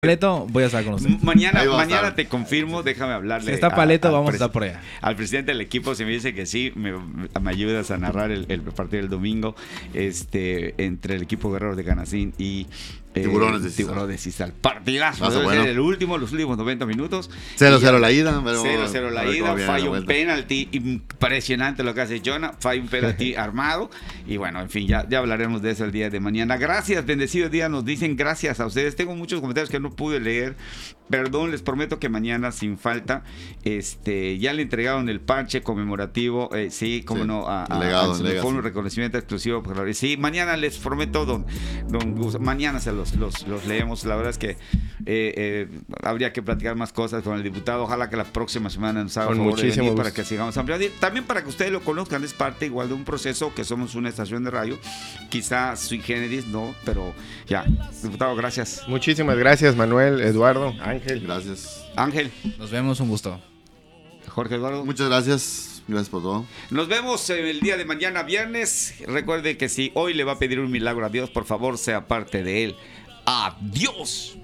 Paleto, voy a estar con usted. Mañana te confirmo, déjame hablarle. Si está Paleto, vamos a estar por allá. Al presidente del equipo, si me dice que sí, me ayudas a narrar el partido del domingo entre el equipo Guerreros de Canacín y Tiburones de Cizal. Partidazo. Bueno. Los últimos 90 minutos. 0-0 la ida. 0-0 la ida. Falla un penalti impresionante lo que hace Jonah. Falla un penalti armado. Y bueno, en fin, ya hablaremos de eso el día de mañana. Gracias, bendecido día. Nos dicen gracias a ustedes. Tengo muchos comentarios que no pude leer. Perdón, les prometo que mañana, sin falta, ya le entregaron el parche conmemorativo. Sí, como no, legado, fue un reconocimiento exclusivo. Sí, mañana les prometo, don Gus, mañana se los leemos. La verdad es que habría que platicar más cosas con el diputado. Ojalá que la próxima semana nos haga favor de venir para que sigamos ampliando. También para que ustedes lo conozcan, es parte igual de un proceso que somos una estación de radio. Quizá sui generis, no, pero ya. Diputado, gracias. Muchísimas gracias, Manuel, Eduardo, Ángel. Gracias. Ángel. Nos vemos, un gusto. Jorge Eduardo. Muchas gracias. Gracias por todo. Nos vemos el día de mañana, viernes. Recuerde que si hoy le va a pedir un milagro a Dios, por favor, sea parte de él. ¡Adiós!